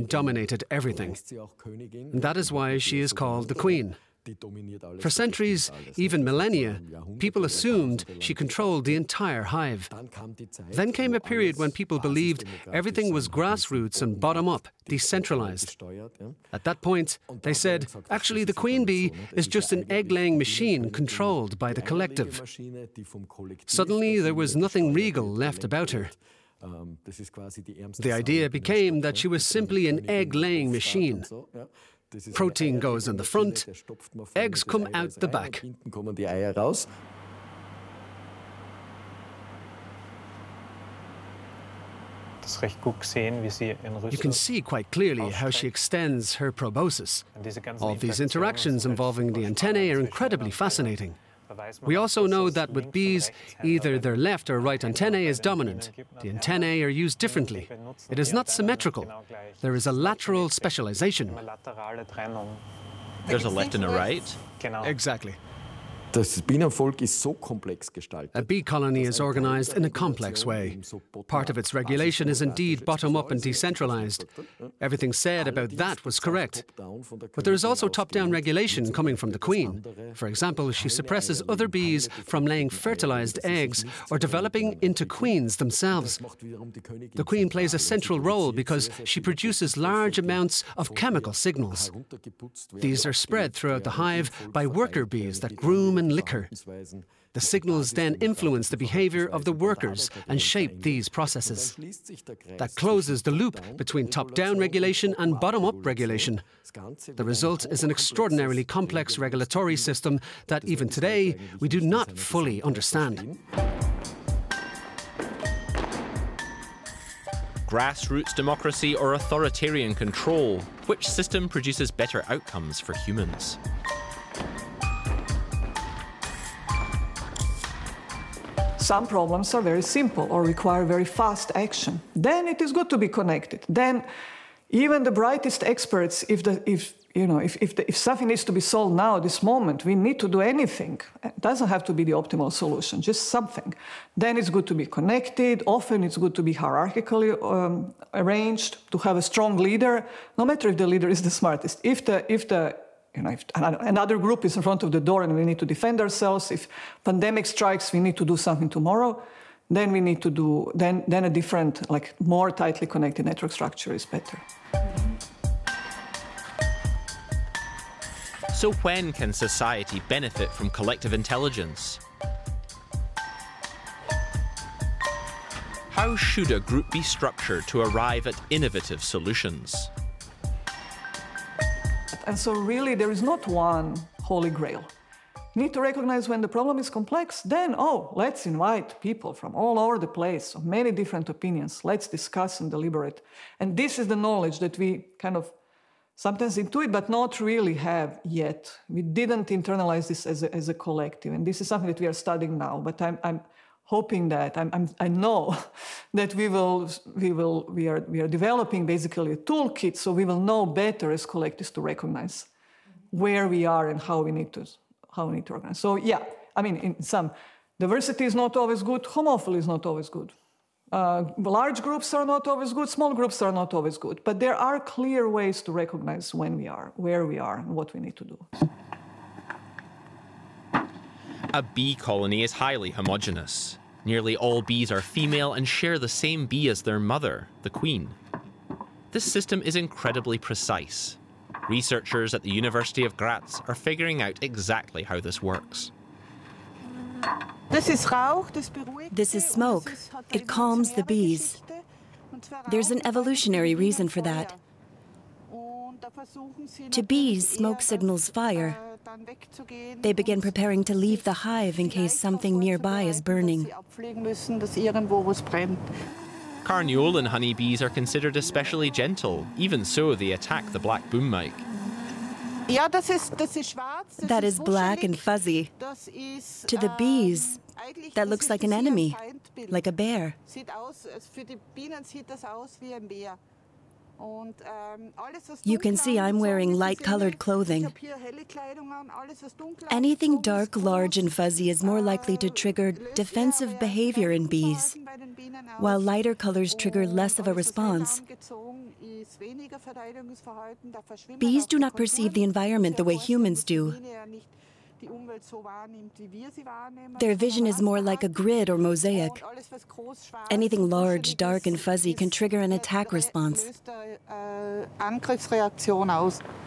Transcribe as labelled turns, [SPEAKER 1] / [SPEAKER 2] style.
[SPEAKER 1] queen dominated everything. And that is why she is called the queen. For centuries, even millennia, people assumed she controlled the entire hive. Then came a period when people believed everything was grassroots and bottom-up, decentralized. At that point, they said, actually, the queen bee is just an egg-laying machine controlled by the collective. Suddenly, there was nothing regal left about her. The idea became that she was simply an egg-laying machine. Protein goes in the front, eggs come out the back. You can see quite clearly how she extends her proboscis. All these interactions involving the antennae are incredibly fascinating. We also know that with bees, either their left or right antennae is dominant. The antennae are used differently. It is not symmetrical. There is a lateral specialization.
[SPEAKER 2] There's a left and a right?
[SPEAKER 1] Exactly.
[SPEAKER 3] Das Bienenvolk ist so komplex gestaltet.
[SPEAKER 1] A bee colony is organized in a complex way. Part of its regulation is indeed bottom-up and decentralized. Everything said about that was correct. But there is also top-down regulation coming from the queen. For example, she suppresses other bees from laying fertilized eggs or developing into queens themselves. The queen plays a central role because she produces large amounts of chemical signals. These are spread throughout the hive by worker bees that groom and liquor. The signals then influence the behavior of the workers and shape these processes. That closes the loop between top-down regulation and bottom-up regulation. The result is an extraordinarily complex regulatory system that even today we do not fully understand.
[SPEAKER 2] Grassroots democracy or authoritarian control? Which system produces better outcomes for humans?
[SPEAKER 4] Some problems are very simple or require very fast action. Then it is good to be connected. Then even the brightest experts, if something needs to be solved now, this moment, we need to do anything. It doesn't have to be the optimal solution, just something. Then it's good to be connected. Often it's good to be hierarchically arranged, to have a strong leader, no matter if the leader is the smartest. If another group is in front of the door and we need to defend ourselves, if pandemic strikes, we need to do something tomorrow, then we need to do, then a different, like more tightly connected network structure is better.
[SPEAKER 2] So when can society benefit from collective intelligence? How should a group be structured to arrive at innovative solutions?
[SPEAKER 4] And so really there is not one holy grail. You need to recognize when the problem is complex, then, let's invite people from all over the place, of many different opinions. Let's discuss and deliberate. And this is the knowledge that we kind of sometimes intuit, but not really have yet. We didn't internalize this as a collective. And this is something that we are studying now. But I'm hoping that, I know that we are developing basically a toolkit so we will know better as collectives to recognize where we are and how we need to organize. So yeah, I mean, in some, diversity is not always good, homophily is not always good. Large groups are not always good, small groups are not always good, but there are clear ways to recognize when we are, where we are, and what we need to do.
[SPEAKER 2] A bee colony is highly homogeneous. Nearly all bees are female and share the same bee as their mother, the queen. This system is incredibly precise. Researchers at the University of Graz are figuring out exactly how this works.
[SPEAKER 5] This is smoke. It calms the bees. There's an evolutionary reason for that. To bees, smoke signals fire. They begin preparing to leave the hive in case something nearby is burning.
[SPEAKER 2] Carniolan honeybees are considered especially gentle. Even so, they attack the black boom mike.
[SPEAKER 5] That is black and fuzzy. To the bees, that looks like an enemy, like a bear. You can see I'm wearing light-colored clothing. Anything dark, large, and fuzzy is more likely to trigger defensive behavior in bees, while lighter colors trigger less of a response. Bees do not perceive the environment the way humans do. Their vision is more like a grid or mosaic. Anything large, dark, and fuzzy can trigger an attack response.